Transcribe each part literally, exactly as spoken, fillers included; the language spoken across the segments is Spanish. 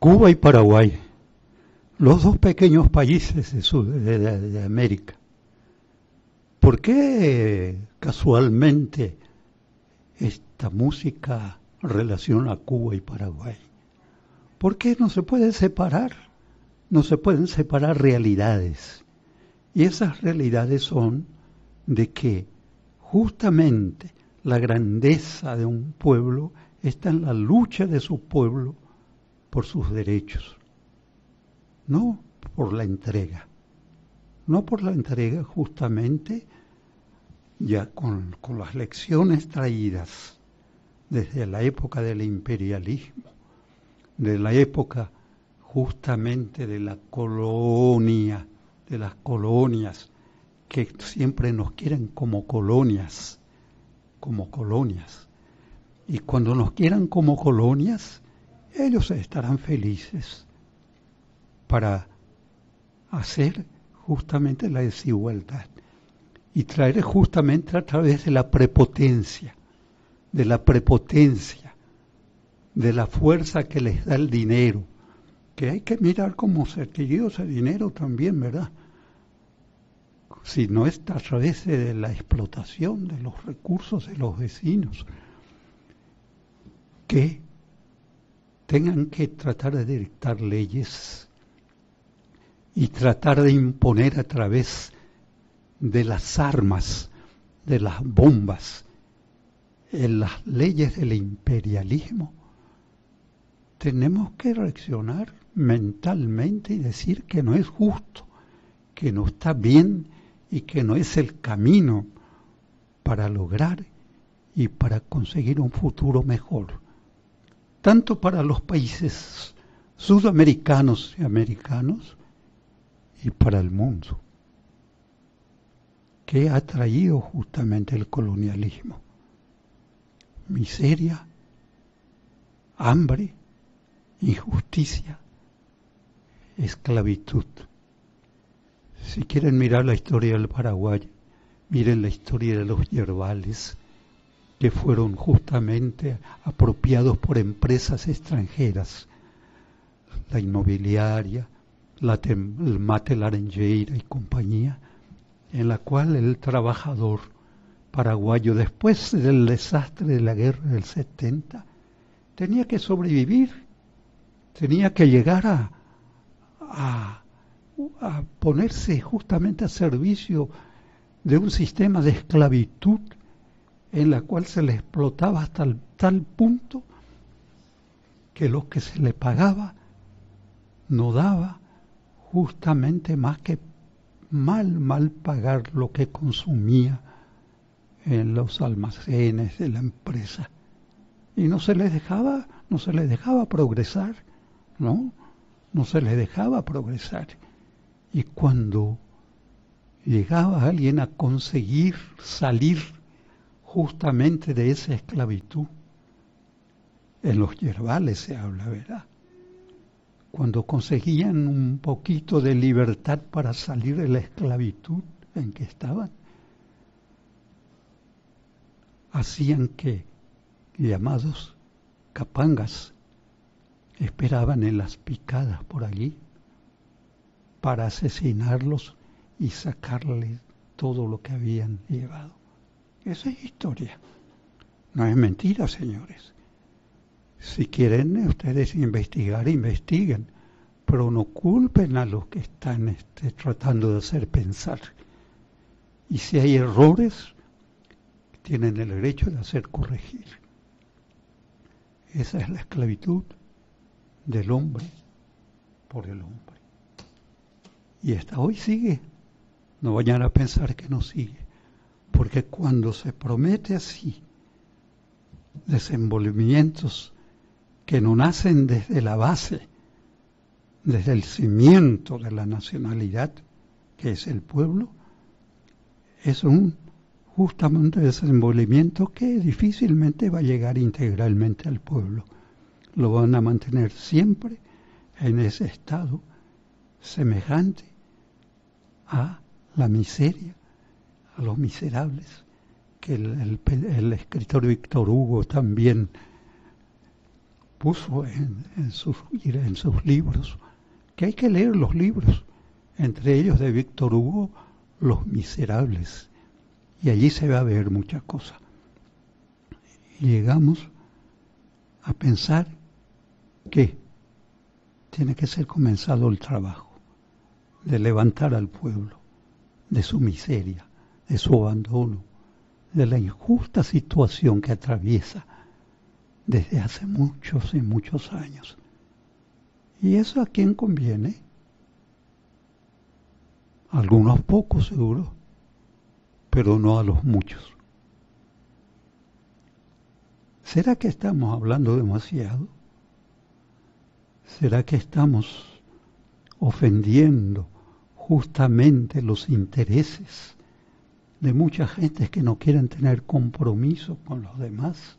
Cuba y Paraguay, los dos pequeños países de, Sud- de, de- de América. ¿Por qué casualmente esta música relaciona a Cuba y Paraguay? ¿Por qué no se puede separar? No se pueden separar realidades. Y esas realidades son de que justamente la grandeza de un pueblo está en la lucha de su pueblo por sus derechos, no por la entrega. No por la entrega justamente ya con, con las lecciones traídas desde la época del imperialismo, de la época justamente de la colonia, de las colonias, que siempre nos quieren como colonias, como colonias. Y cuando nos quieran como colonias, ellos estarán felices para hacer justamente la desigualdad y traer justamente a través de la prepotencia, de la prepotencia, de la fuerza que les da el dinero, que hay que mirar cómo se adquirió ese dinero también, ¿verdad? Si no está a través de la explotación de los recursos de los vecinos, que tengan que tratar de dictar leyes y tratar de imponer a través de las armas, de las bombas, en las leyes del imperialismo. Tenemos que reaccionar mentalmente y decir que no es justo, que no está bien y que no es el camino para lograr y para conseguir un futuro mejor, tanto para los países sudamericanos y americanos y para el mundo, que ha traído justamente el colonialismo: miseria, hambre, injusticia, esclavitud. Si quieren mirar la historia del Paraguay, miren la historia de los yerbales, que fueron justamente apropiados por empresas extranjeras, la inmobiliaria, la tem, el Mate Laranjeira y compañía, en la cual el trabajador paraguayo, después del desastre de la guerra del setenta, tenía que sobrevivir, tenía que llegar a, a, a ponerse justamente a servicio de un sistema de esclavitud en la cual se le explotaba hasta el, tal punto que lo que se le pagaba no daba justamente más que mal, mal pagar lo que consumía en los almacenes de la empresa. Y no se les dejaba, no se les dejaba progresar, ¿no? No se les dejaba progresar. Y cuando llegaba alguien a conseguir salir justamente de esa esclavitud, en los yerbales se habla, ¿verdad? Cuando conseguían un poquito de libertad para salir de la esclavitud en que estaban, hacían que llamados capangas esperaban en las picadas por allí para asesinarlos y sacarles todo lo que habían llevado. Esa es historia, no es mentira, señores. Si quieren ustedes investigar, investiguen, pero no culpen a los que están este, tratando de hacer pensar. Y si hay errores, tienen el derecho de hacer corregir. Esa es la esclavitud del hombre por el hombre. Y hasta hoy sigue. No vayan a pensar que no sigue. Porque cuando se promete así desenvolvimientos que no nacen desde la base, desde el cimiento de la nacionalidad, que es el pueblo, es un justamente desenvolvimiento que difícilmente va a llegar integralmente al pueblo. Lo van a mantener siempre en ese estado semejante a la miseria, a los miserables, que el, el, el escritor Víctor Hugo también puso en, en, sus, en sus libros, que hay que leer los libros, entre ellos de Víctor Hugo, Los Miserables, y allí se va a ver muchas cosas. Y llegamos a pensar que tiene que ser comenzado el trabajo de levantar al pueblo de su miseria, de su abandono, de la injusta situación que atraviesa desde hace muchos y muchos años. ¿Y eso a quién conviene? A algunos pocos seguro, pero no a los muchos. ¿Será que estamos hablando demasiado? ¿Será que estamos ofendiendo justamente los intereses de mucha gente que no quieren tener compromiso con los demás?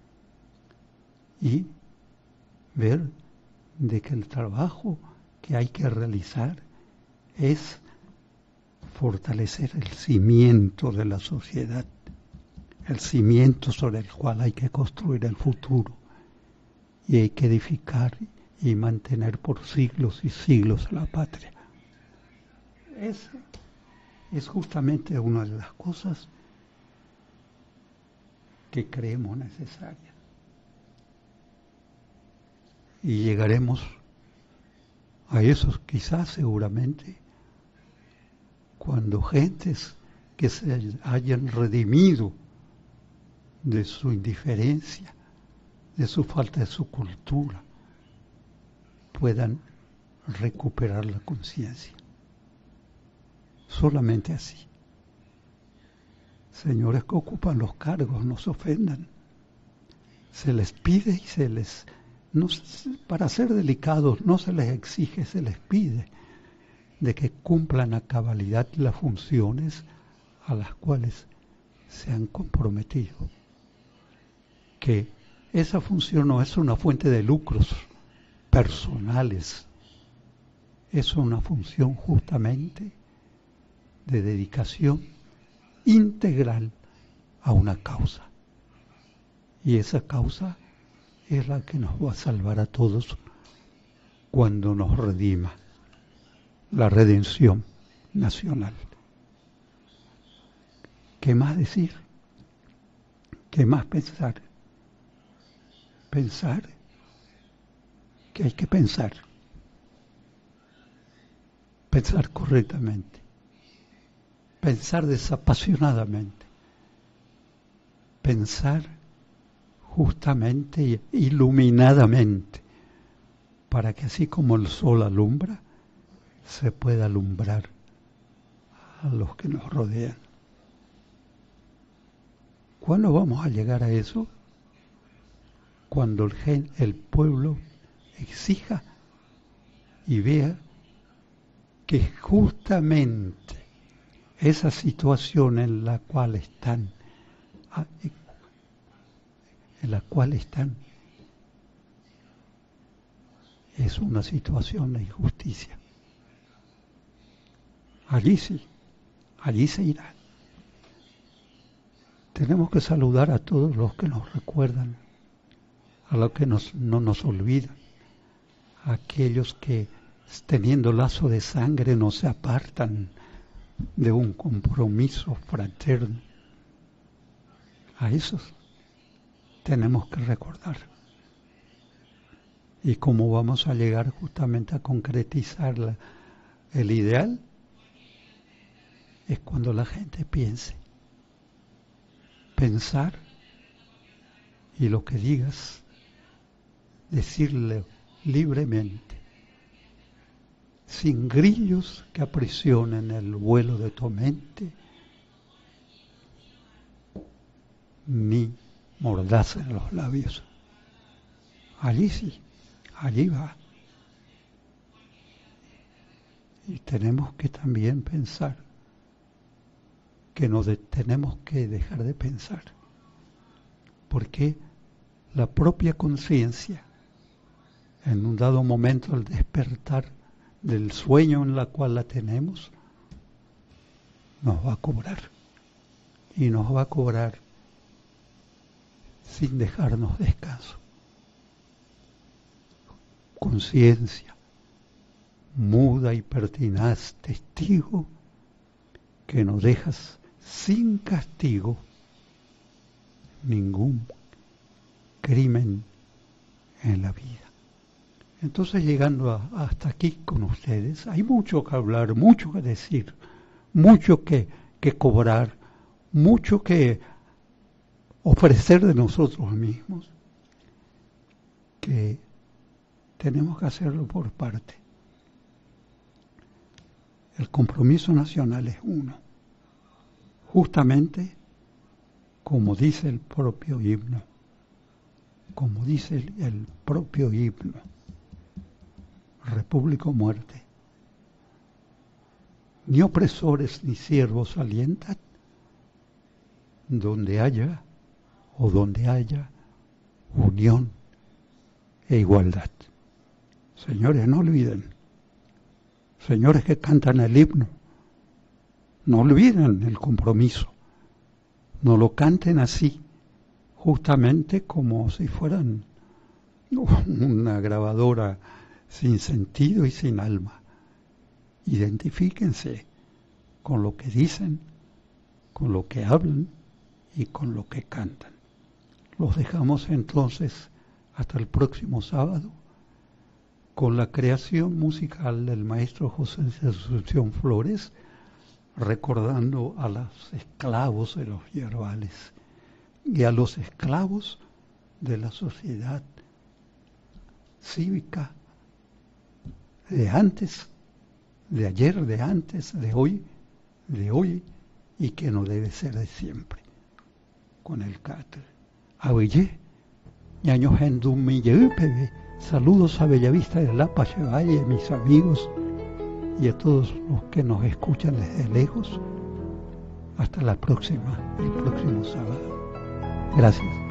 Y ver de que el trabajo que hay que realizar es fortalecer el cimiento de la sociedad, el cimiento sobre el cual hay que construir el futuro, y hay que edificar y mantener por siglos y siglos la patria. Esa es justamente una de las cosas que creemos necesarias. Y llegaremos a eso quizás seguramente cuando gentes que se hayan redimido de su indiferencia, de su falta de su cultura, puedan recuperar la conciencia. Solamente así. Señores que ocupan los cargos, no se ofendan. Se les pide y se les... No, para ser delicados no se les exige, se les pide de que cumplan a cabalidad las funciones a las cuales se han comprometido. Que esa función no es una fuente de lucros personales, es una función justamente de dedicación integral a una causa. Y esa causa es la que nos va a salvar a todos cuando nos redima, la redención nacional. ¿Qué más decir? ¿Qué más pensar? Pensar que hay que pensar. Pensar correctamente. Pensar desapasionadamente. Pensar justamente y iluminadamente, para que así como el sol alumbra, se pueda alumbrar a los que nos rodean. ¿Cuándo vamos a llegar a eso? Cuando el, gen, el pueblo exija y vea que justamente esa situación en la cual están, en la cual están, es una situación de injusticia. Allí sí, allí se irá. Tenemos que saludar a todos los que nos recuerdan, a los que nos, no nos olvidan, a aquellos que teniendo lazo de sangre no se apartan de un compromiso fraterno. A esos tenemos que recordar. ¿Y cómo vamos a llegar justamente a concretizar la, el ideal? Es cuando la gente piense. Pensar y lo que digas, decirle libremente, sin grillos que aprisionen el vuelo de tu mente, ni mordaza en los labios. Allí sí, allí va. Y tenemos que también pensar que no de, tenemos que dejar de pensar, porque la propia conciencia, en un dado momento al despertar del sueño en la cual la tenemos, nos va a cobrar, y nos va a cobrar sin dejarnos descanso. conciencia, muda y pertinaz testigo, que no dejas sin castigo ningún crimen en la vida. Entonces, llegando a, hasta aquí con ustedes, hay mucho que hablar, mucho que decir, mucho que, que cobrar, mucho que ofrecer de nosotros mismos, que tenemos que hacerlo por parte. El compromiso nacional es uno, justamente como dice el propio himno, como dice el, el propio himno, República o muerte. Ni opresores ni siervos alientan, donde haya o donde haya unión e igualdad. Señores, no olviden, señores que cantan el himno, no olviden el compromiso, no lo canten así, justamente como si fueran una grabadora sin sentido y sin alma. Identifíquense con lo que dicen, con lo que hablan y con lo que cantan. Los dejamos entonces hasta el próximo sábado con la creación musical del maestro José Asunción Flores, recordando a los esclavos de los yerbales y a los esclavos de la sociedad cívica de antes, de ayer, de antes, de hoy, de hoy, y que no debe ser de siempre. Con el cáter. Abellé, ñaño gendum milleupe, saludos a Bellavista de la Valle, mis amigos, y a todos los que nos escuchan desde lejos. Hasta la próxima, el próximo sábado. Gracias.